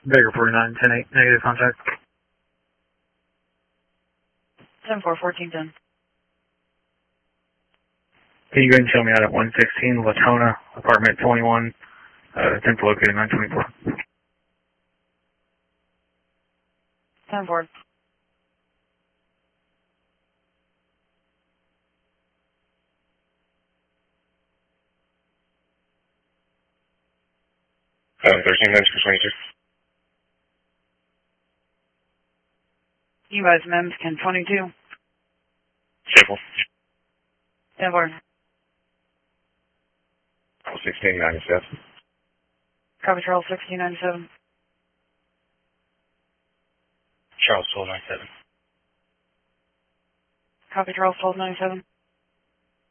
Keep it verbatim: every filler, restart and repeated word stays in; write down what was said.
Baker forty-nine, ten eight, negative contact. ten four, fourteen ten. Can you go ahead and show me out at one sixteen Latona, apartment twenty-one, uh, temp located nine twenty-four. ten four. Uh, thirteen minutes for twenty-two. U S MEMS can twenty-two. Simple. ten four. sixteen ninety-seven. Copy Charles sixteen ninety-seven. Charles twelve ninety-seven. Copy Charles twelve ninety-seven.